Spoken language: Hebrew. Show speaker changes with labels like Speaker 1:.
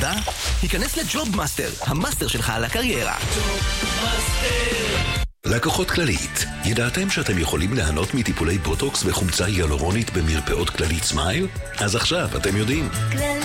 Speaker 1: עבודה? היכנס לג'וב מאסטר, המאסטר שלך על הקריירה.
Speaker 2: לקוחות כללית, ידעתם שאתם יכולים ליהנות מטיפולי בוטוקס וחומצה היאלורונית במרפאות כללית סמייל? אז עכשיו אתם יודעים.